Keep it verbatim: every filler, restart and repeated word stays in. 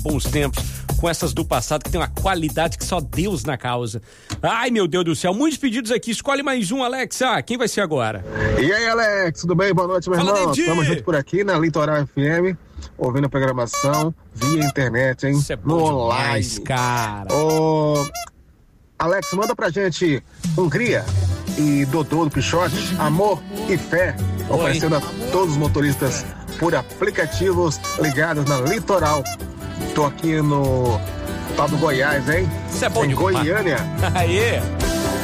bons tempos com essas do passado que tem uma qualidade que só Deus na causa. Ai, meu Deus do céu, muitos pedidos aqui. Escolhe mais um, Alex. Ah, quem vai ser agora? E aí, Alex, tudo bem? Boa noite, meu Fala, irmão. Dendi. Estamos juntos por aqui na Litoral F M, ouvindo a programação via internet, hein? Isso é bom no online. demais, cara. Ô, Alex, manda pra gente Hungria e Dodô do Pichote, Amor e Fé, Oi. oferecendo a todos os motoristas por aplicativos ligados na Litoral. Tô aqui no tal do Goiás, hein? Isso é bom em demais. Goiânia. Aê!